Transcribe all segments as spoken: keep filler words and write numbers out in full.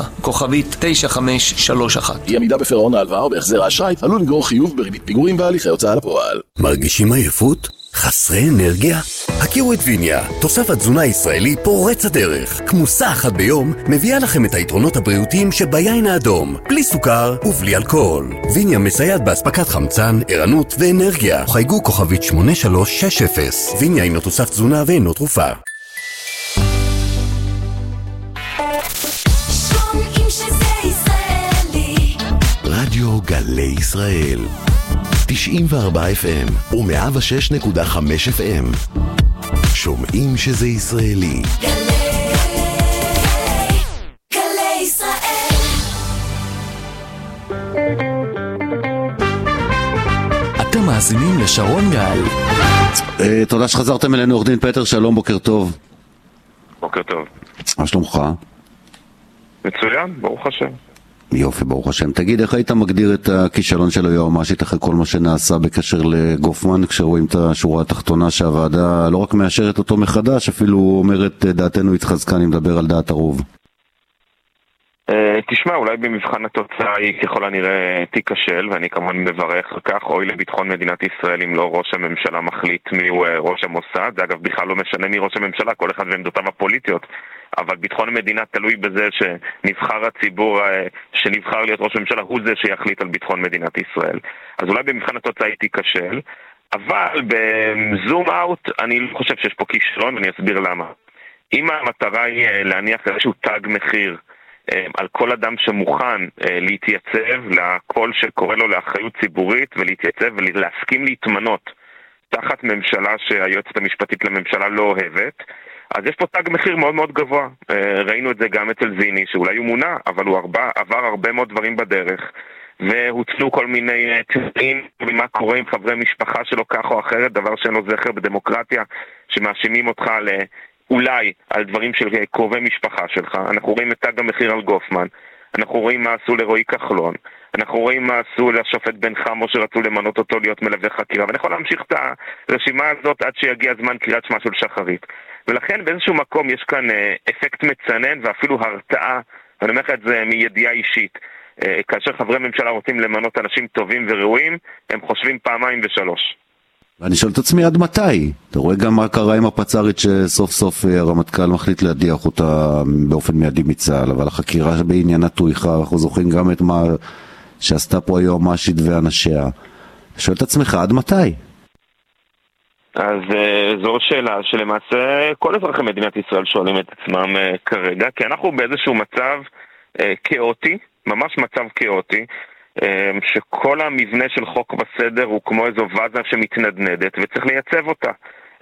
לך, כוכבית תשע חמש שלוש אחת. אי עמידה בפירעון ההלוואה או בהחזר האשראי עלול לגרור חיוב בריבית פיגורים והליכי הוצאה לפועל. מרגישים עייפות? חסרי אנרגיה? הכירו את ויניה, תוסף התזונה הישראלי פורץ הדרך. כמוסה אחת ביום מביאה לכם את היתרונות הבריאותיים שביין האדום, בלי סוכר ובלי אלכוהול. ויניה מסייעת באספקת חמצן, ערנות ואנרגיה. חייגו כוכבית שמונה שלוש שש אפס. ויניה אינו תוסף תזונה ואינו תרופה. רדיו גלי ישראל תשעים וארבע אף אם ו-מאה ושש נקודה חמש אף אם. שומעים שזה ישראלי. גלי ישראל. אתם מאזינים לשרון גל. תודה שחזרתם אלינו, עורך דין פטר, שלום, בוקר טוב. בוקר טוב. מה שלומך? מצוין, ברוך השם. יופי, ברוך השם. תגיד, איך היית מגדיר את הכישלון של היועמ"שית אחרי כל מה שנעשה בקשר לגופמן, כשרואים את השורה התחתונה שהוועדה לא רק מאשרת אותו מחדש, אפילו אומרת דעתנו התחזקה, אני מדבר על דעת הרוב? תשמע, אולי במבחן התוצאה היא ככל הנראה תיכשל, ואני כמובן מברך על כך. אוי לביטחון מדינת ישראל אם לא ראש הממשלה מחליט מי הוא ראש המוסד. זה אגב בכלל לא משנה מי ראש הממשלה, כל אחד ועמדותיו הפוליטיות, אבל ביטחון המדינה תלוי בזה שנבחר הציבור שנבחר להיות ראש הממשלה הוא זה שיחליט על ביטחון מדינת ישראל. אז אולי במבחן התוצאה היא תיכשל, אבל בזום אאוט אני לא חושב שיש פה כישלון, ואני אסביר למה. אם המטרה היא להניח איזשהו תג מחיר על כל אדם שמוכן להתייצב לכל שקורא לו לאחריות ציבורית ולהתייצב ולהסכים להתמנות תחת ממשלה שהיועצת המשפטית לממשלה לא אוהבת, אז יש פה תג מחיר מאוד מאוד גבוה. ראינו את זה גם אצל זיני, שאולי הוא מונה, אבל הוא הרבה, עבר הרבה מאוד דברים בדרך, והוצלו כל מיני תנאים ומה קורה עם חברי משפחה שלו כך או אחרת, דבר שאין לו זכר בדמוקרטיה, שמאשימים אותך ל... אולי על דברים של קרובי משפחה שלך. אנחנו רואים את תג המחיר על גופמן, אנחנו רואים מה עשו לרועי כחלון, אנחנו רואים מה עשו לשופט בן חמו שרצו למנות אותו להיות מלווה חקירה, ואני יכול להמשיך את הרשימה הזאת עד שיגיע זמן קריאת שמה של שחרית. ולכן באיזשהו מקום יש כאן אה, אפקט מצנן ואפילו הרתעה, אני אומר לך את זה מידיעה אישית, אה, כאשר חברי ממשלה רוצים למנות אנשים טובים וראויים, הם חושבים פעמיים ושלוש. ואני שואל את עצמי עד מתי? אתה רואה גם מה קרה עם הפצ"רית שסוף סוף הרמטכ"ל מחליט להדיח אותה באופן מיידי מצה"ל, אבל החקירה בעניינה טויחה, אנחנו זוכרים גם את מה שעשתה פה היועמ"שית ואנשיה. שואל את עצמך עד מתי? אז זו שאלה שלמעשה כל אזרחי מדינת ישראל שואלים את עצמם כרגע, כי אנחנו באיזשהו מצב כאוטי, ממש מצב כאוטי, שכל המבנה של חוק בסדר הוא כמו איזו וזה שמתנדנדת וצריך לייצב אותה.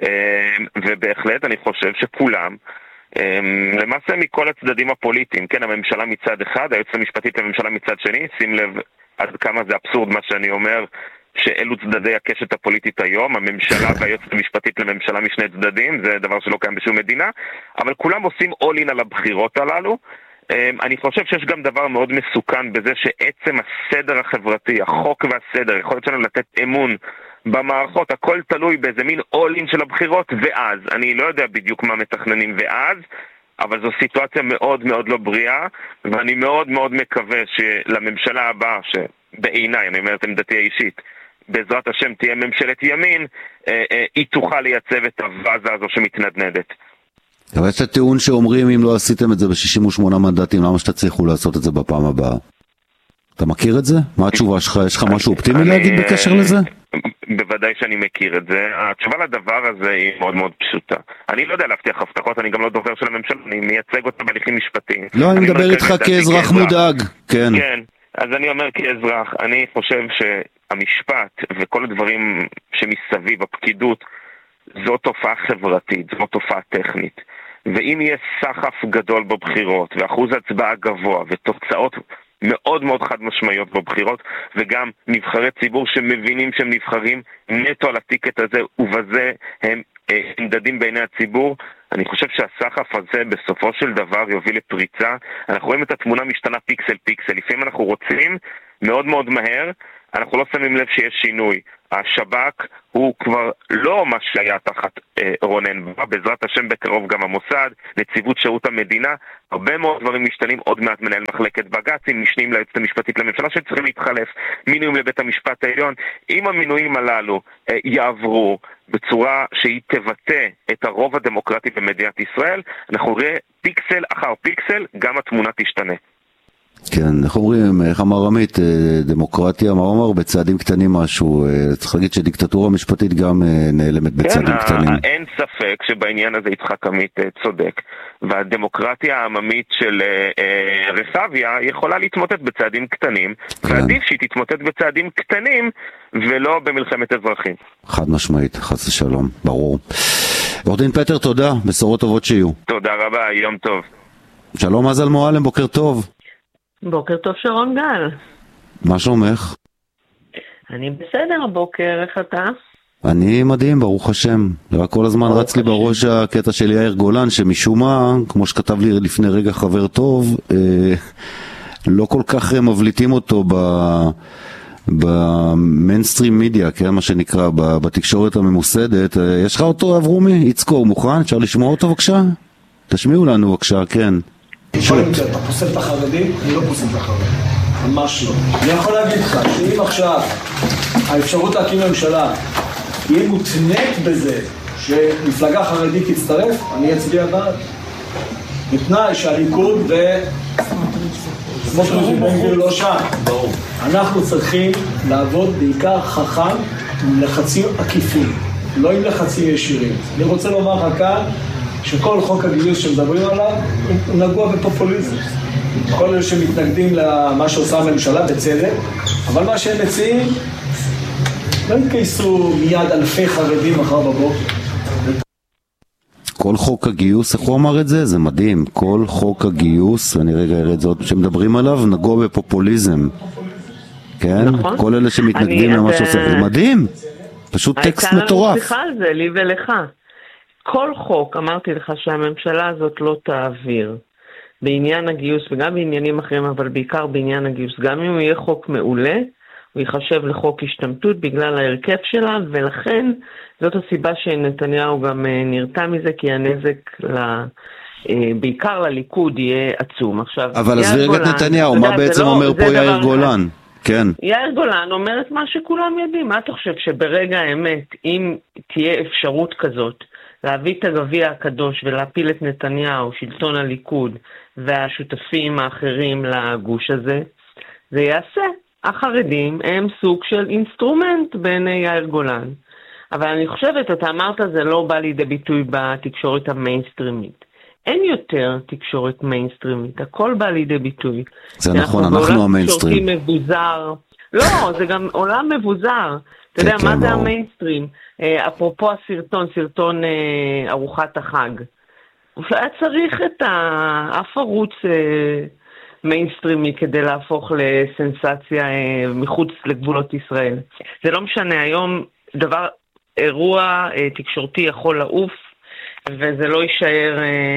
ובהחלט אני חושב שכולם, למעשה מכל הצדדים הפוליטיים, כן, הממשלה מצד אחד, היועצת המשפטית לממשלה מצד שני, שים לב עד כמה זה אבסורד מה שאני אומר, שאלו צדדי הקשת הפוליטית היום, הממשלה והיועצת המשפטית לממשלה משני צדדים, זה דבר שלא קיים בשום מדינה, אבל כולם עושים all in על הבחירות הללו. אני חושב שיש גם דבר מאוד מסוכן בזה שעצם הסדר החברתי, החוק והסדר, יכול להיות שלנו לתת אמון במערכות, הכל תלוי באיזה מין all in של הבחירות, ואז, אני לא יודע בדיוק מה מתכננים ואז, אבל זו סיטואציה מאוד מאוד לא בריאה, ואני מאוד מאוד מקווה שלממשלה הבאה, שבעיניי, אני אומר את עמדתי האישית, בעזרת השם תהיה ממשלת ימין, היא תוכל לייצב את הוואזה הזו שמתנדנדת. אבל יש הטיעון שאומרים אם לא עשיתם את זה ב-שישים ושמונה מנדטים, למה שתצליחו לעשות את זה בפעם הבאה? אתה מכיר את זה? מה התשובה שלך? יש לך משהו אופטימי להגיד בקשר לזה? בוודאי שאני מכיר את זה. התשובה לדבר הזה היא מאוד מאוד פשוטה. אני לא יודע להבטיח הבטחות, אני גם לא דובר של הממשלה, אני מייצג אותה בהליכים משפטיים. לא, אני מדבר איתך כאזרח מודאג. כן. כן, אז אני אומר כאזרח, אני חושב שהמשפט וכל הדברים שמסביב, הפקידות, זו תופעה חברתית, זו תופעה טכנית. ואם יהיה סחף גדול בבחירות, ואחוז הצבעה גבוה, ותוצאות מאוד מאוד חד משמעיות בבחירות, וגם נבחרי ציבור שמבינים שהם נבחרים נטו על הטיקט הזה, ובזה הם נמדדים בעיני הציבור, אני חושב שהסחף הזה בסופו של דבר יוביל לפריצה. אנחנו רואים את התמונה משתנה פיקסל פיקסל, לפעמים אנחנו רוצים מאוד מאוד מהר, אנחנו לא שמים לב שיש שינוי. השב"כ הוא כבר לא מה שהיה תחת אה, רונן, בעזרת השם בקרוב גם המוסד, נציבות שירות המדינה, הרבה מאוד דברים משתנים, עוד מעט מנהל מחלקת בג"צים, משנים ליועצת המשפטית לממשלה שצריכים להתחלף, מינויים לבית המשפט העליון. אם המינויים הללו אה, יעברו בצורה שהיא תבטא את הרוב הדמוקרטי במדינת ישראל, אנחנו נראה פיקסל אחר פיקסל, גם התמונה תשתנה. כן, איך אומרים, איך אמר עמית, דמוקרטיה, מה אומר, בצעדים קטנים משהו, צריך להגיד שדיקטטורה משפטית גם נעלמת בצעדים כן, קטנים. אין ספק שבעניין הזה יצחק עמית צודק, והדמוקרטיה העממית של אה, רסביה יכולה להתמוטט בצעדים קטנים, כן. ועדיף שהיא תתמוטט בצעדים קטנים ולא במלחמת אזרחים. חד משמעית, חס ושלום, ברור. עורך דין פטר, תודה, בשורות טובות שיהיו. תודה רבה, יום טוב. שלום מזל מועלם, בוקר טוב. בוקר טוב שרון גל. מה שלומך? אני בסדר הבוקר, איך אתה? אני מדהים, ברוך השם. רק כל הזמן רץ לי בראש הקטע של יאיר גולן, שמשום מה, כמו שכתב לי לפני רגע חבר טוב, אה, לא כל כך מבליטים אותו ב... במיינסטרים מידיה, כן, מה שנקרא, בתקשורת הממוסדת. יש לך אותו, אברומי? יצקור, מוכן? אפשר לשמוע אותו בבקשה? תשמיעו לנו בבקשה, כן. שואלים אותי, אתה פוסל את החרדים? אני לא פוסל את החרדים, ממש לא. אני יכול להגיד לך שאם עכשיו האפשרות להקים ממשלה תהיה מותנית בזה שמפלגה חרדית תצטרף, אני אצביע בעד. בתנאי שהליכוד ו... סמוטריץ' ובן גביר לא שם. אנחנו צריכים לעבוד בעיקר חכם עם לחצים עקיפים, לא עם לחצים ישירים. אני רוצה לומר לך כאן שכל חוק הגיוס שמדברים עליו הוא נגוע בפופוליזם. כל אלה שמתנגדים למה שעושה הממשלה בצדק, אבל מה שהם מציעים לא יתגייסו מיד אלפי חרדים מחר בבוקר. כל חוק הגיוס, איך הוא אמר את זה? זה מדהים. כל חוק הגיוס, אני רגע אראה את זאת, שמדברים עליו, נגוע בפופוליזם. כן? נכון? כל אלה שמתנגדים למה שעושה, זה מדהים. פשוט טקסט מטורף. הייתה לנו שיחה על זה, לי ולך. כל חוק, אמרתי לך שהממשלה הזאת לא תעביר בעניין הגיוס וגם בעניינים אחרים, אבל בעיקר בעניין הגיוס, גם אם הוא יהיה חוק מעולה, הוא ייחשב לחוק השתמטות בגלל ההרכב שלה, ולכן זאת הסיבה שנתניהו גם נרתע מזה, כי הנזק ל... בעיקר לליכוד יהיה עצום. עכשיו, אבל עזבי רגע את נתניהו, מה בעצם לא, אומר פה יאיר גולן? כן. יאיר גולן אומר את מה שכולם יודעים. מה אתה חושב שברגע האמת, אם תהיה אפשרות כזאת, להביא את הגביע הקדוש ולהפיל את נתניהו, שלטון הליכוד והשותפים האחרים לגוש הזה, זה יעשה. החרדים הם סוג של אינסטרומנט בעיני יאיר גולן. אבל אני חושבת, אתה אמרת, זה לא בא לידי ביטוי בתקשורת המיינסטרימית. אין יותר תקשורת מיינסטרימית, הכל בא לידי ביטוי. זה נכון, אנחנו המיינסטרים. תקשורתי מבוזר. לא, זה גם עולם מבוזר. אתה יודע, מה זה המיינסטרים? אפרופו הסרטון, סרטון ארוחת החג. הוא היה צריך את אף ערוץ מיינסטרימי כדי להפוך לסנסציה מחוץ לגבולות ישראל. זה לא משנה, היום דבר, אירוע תקשורתי יכול לעוף, וזה לא יישאר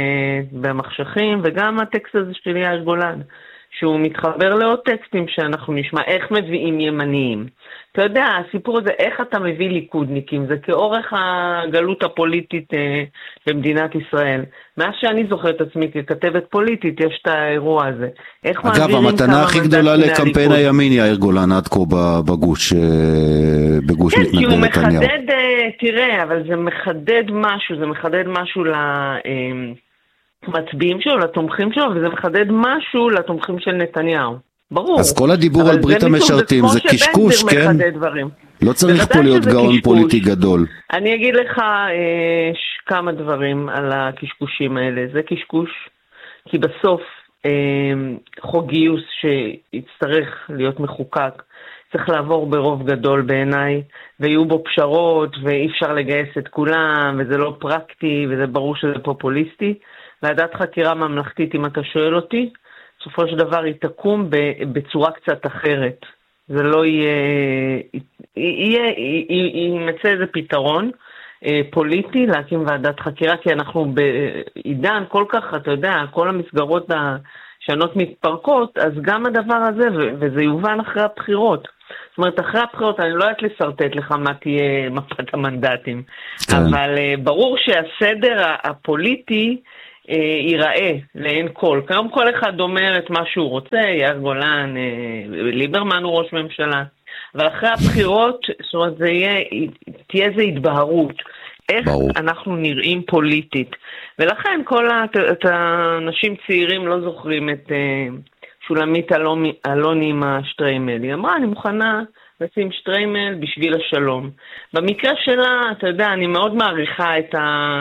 במחשכים, וגם הטקסט הזה של יאיר גולן, שהוא מתחבר לעוד טקסטים שאנחנו נשמע, איך מביאים ימניים. אתה יודע, הסיפור הזה, איך אתה מביא ליכודניקים, זה כאורך הגלות הפוליטית אה, במדינת ישראל. מאז שאני זוכר את עצמי ככתבת פוליטית, יש את האירוע הזה. אגב, המתנה הכי גדולה לקמפיין הימין, יאיר גולן, עד כה בגוש, בגוש מתנגדי נתניהו. כן, כי הוא מחדד, אה, תראה, אבל זה מחדד משהו, זה מחדד משהו ל... אה, מצביעים שלו, לתומכים שלו, וזה מחדד משהו לתומכים של נתניהו. ברור. אז כל הדיבור על ברית המשרתים זה קשקוש, כן? לא צריך פה להיות גאון פוליטי גדול. אני אגיד לך אה, כמה דברים על הקשקושים האלה. זה קשקוש, כי בסוף אה, חוק גיוס שיצטרך להיות מחוקק, צריך לעבור ברוב גדול בעיניי, ויהיו בו פשרות, ואי אפשר לגייס את כולם, וזה לא פרקטי, וזה ברור שזה פופוליסטי. ועדת חקירה ממלכתית, אם אתה שואל אותי, בסופו של דבר היא תקום בצורה קצת אחרת. זה לא יהיה, יהיה, יימצא איזה פתרון פוליטי להקים ועדת חקירה, כי אנחנו בעידן כל כך, אתה יודע, כל המסגרות השונות מתפרקות, אז גם הדבר הזה, וזה יובן אחרי הבחירות. זאת אומרת, אחרי הבחירות, אני לא יודעת לסרטט לך מה תהיה מפת המנדטים, כן. אבל uh, ברור שהסדר הפוליטי uh, ייראה לאין כל. כיום כל אחד אומר את מה שהוא רוצה, יאיר גולן, uh, ליברמן הוא ראש ממשלה, אבל אחרי הבחירות, זאת אומרת, זה יהיה, תהיה איזו התבהרות. איך ברור. אנחנו נראים פוליטית. ולכן כל האנשים צעירים לא זוכרים את uh, שולמית אלוני עם השטריימל. היא אמרה, אני מוכנה לשים שטריימל בשביל השלום. במקרה שלה, אתה יודע, אני מאוד מעריכה את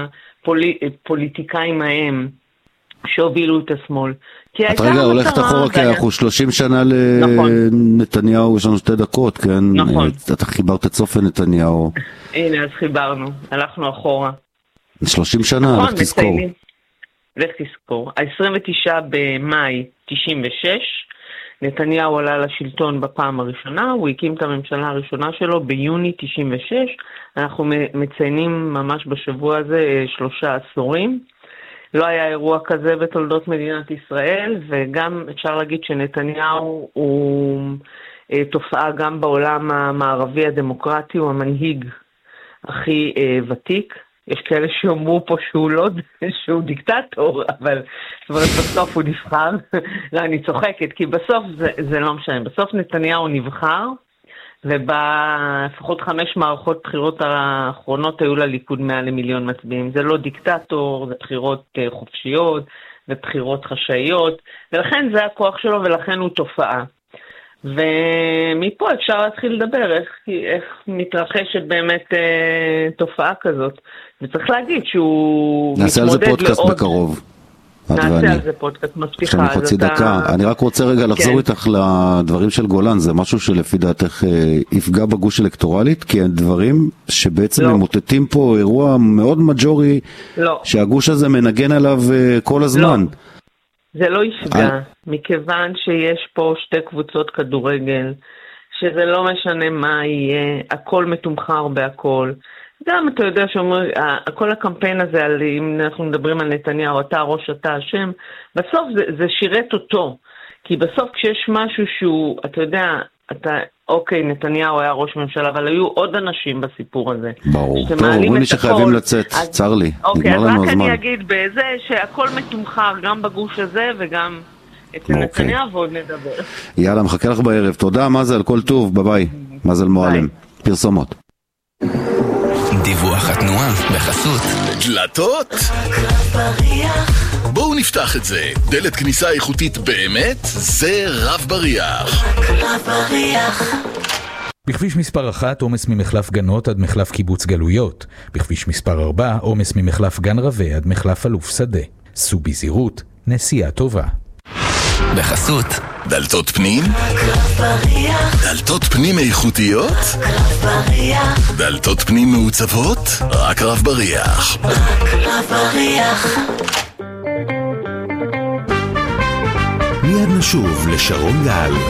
הפוליטיקאים ההם שהובילו את השמאל. את רגע הולכת אחורה כי אנחנו שלושים שנה לנתניהו, יש לנו שתי דקות, כן? נכון. אתה חיברת את סוף לנתניהו. הנה, אז חיברנו, הלכנו אחורה. שלושים שנה, לך תזכור. לך תזכור. ה-עשרים ותשעה במאי תשעים ושש, נתניהו עלה לשלטון בפעם הראשונה, הוא הקים את הממשלה הראשונה שלו ביוני תשעים ושש, אנחנו מציינים ממש בשבוע הזה שלושה עשורים. לא היה אירוע כזה בתולדות מדינת ישראל, וגם אפשר להגיד שנתניהו הוא אה, תופעה גם בעולם המערבי הדמוקרטי, הוא המנהיג הכי אה, ותיק. יש כאלה שאומרו פה שהוא לא, שהוא דיקטטור, אבל בסוף הוא נבחר. לא, אני צוחקת, כי בסוף זה, זה לא משנה. בסוף נתניהו נבחר, ובפחות חמש מערכות בחירות האחרונות היו לליכוד מעל למיליון מצביעים. זה לא דיקטטור, זה בחירות חופשיות, ובחירות חשאיות, ולכן זה הכוח שלו, ולכן הוא תופעה. ומפה אפשר להתחיל לדבר איך, איך מתרחשת באמת אה, תופעה כזאת. וצריך להגיד שהוא נעשה מתמודד לעוד... נעשה על זה פודקאסט בקרוב. נעשה על זה פודקאסט, מבטיחה. יש לנו חצי דקה. אתה... אני רק רוצה רגע לחזור כן. איתך לדברים של גולן. זה משהו שלפי דעתך יפגע בגוש אלקטורלית? כי הדברים שבעצם לא. ממוטטים פה אירוע מאוד מג'ורי, לא. שהגוש הזה מנגן עליו כל הזמן. לא. זה לא יפגע, מכיוון שיש פה שתי קבוצות כדורגל, שזה לא משנה מה יהיה, הכל מתומחר בהכל. גם אתה יודע שאומר, כל הקמפיין הזה, על, אם אנחנו מדברים על נתניהו, אתה ראש, אתה השם, בסוף זה, זה שירת אותו. כי בסוף כשיש משהו שהוא, אתה יודע, אתה, אוקיי, נתניהו היה ראש ממשלה, אבל היו עוד אנשים בסיפור הזה. ברור. טוב, אומרים לי שחייבים לצאת, אז, צר לי. אוקיי, אז רק אני אגיד בזה שהכל מתומחר, גם בגוש הזה וגם אצל אוקיי. נתניהו, ועוד נדבר. יאללה, מחכה לך בערב. תודה, מזל, כל טוב, ביי ביי. מזל מועלם. פרסומות. דיווח התנועה בחסות דלתות? בואו נפתח את זה. דלת כניסה איכותית באמת זה רב בריח. רב בריח. בכביש מספר אחת, עומס ממחלף גנות עד מחלף קיבוץ גלויות. בכביש מספר ארבע, עומס ממחלף גן רווה עד מחלף אלוף שדה. סעו בזהירות, נסיעה טובה. בחסות דלתות פנים? דלתות פנים איכותיות? דלתות פנים מעוצבות? רק רב בריח. רק רב בריח. מיד נשוב לשרון גל.